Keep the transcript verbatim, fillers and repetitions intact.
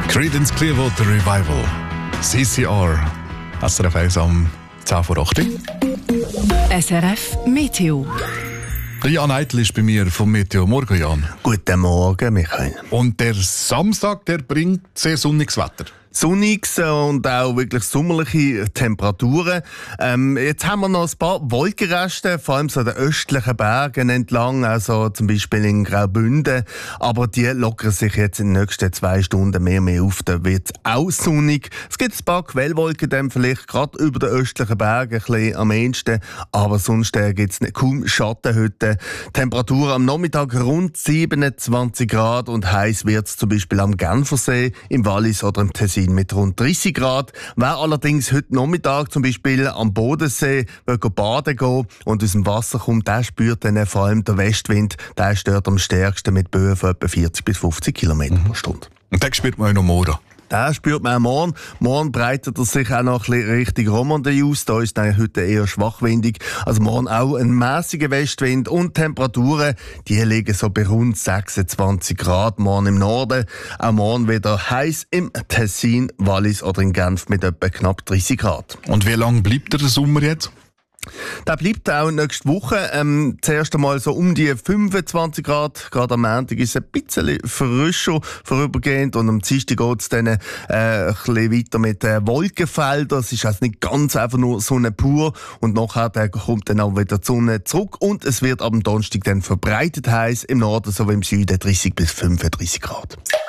Creedence Clearwater Revival. C C R. S R F eins am zehn vor acht. S R F Meteo. Der Jan Eitel ist bei mir vom Meteo. Morgen, Jan. Guten Morgen, Michael. Und der Samstag, der bringt sehr sonniges Wetter. Sonniges und auch wirklich sommerliche Temperaturen. Ähm, jetzt haben wir noch ein paar Wolkenreste, vor allem so den östlichen Bergen entlang, also zum Beispiel in Graubünden. Aber die lockern sich jetzt in den nächsten zwei Stunden mehr und mehr auf. Da wird es auch sonnig. Es gibt ein paar Quellwolken, dann vielleicht gerade über den östlichen Bergen ein bisschen am ehesten. Aber sonst äh, gibt es kaum Schatten heute. Temperatur am Nachmittag rund siebenundzwanzig Grad und heiß wird es zum Beispiel am Genfersee, im Wallis oder im Tessin mit rund dreißig Grad. Wer allerdings heute Nachmittag zum Beispiel am Bodensee baden gehen und aus dem Wasser kommt, der spürt dann vor allem der Westwind. Der stört am stärksten mit Böen von etwa vierzig bis fünfzig Kilometer pro Stunde. Und den spürt man auch noch morgen. Den spürt man auch morgen. Morgen breitet er sich auch noch ein bisschen Richtung Romandie aus. Da ist es heute eher schwachwindig. Also morgen auch ein mäßiger Westwind und Temperaturen, die liegen so bei rund sechsundzwanzig Grad morgen im Norden. Auch morgen wieder heiß im Tessin, Wallis oder in Genf mit etwa knapp dreißig Grad. Und wie lange bleibt der Sommer jetzt? Der bleibt auch nächste Woche. Ähm, zuerst einmal so um die fünfundzwanzig Grad. Gerade am Montag ist es ein bisschen frischer vorübergehend. Und am Dienstag geht es dann äh, ein bisschen weiter mit äh, Wolkenfeldern. Das ist also nicht ganz einfach nur Sonne pur. Und nachher äh, kommt dann auch wieder die Sonne zurück. Und es wird am Donnerstag dann verbreitet heiß. Im Norden sowie im Süden dreißig bis fünfunddreißig Grad.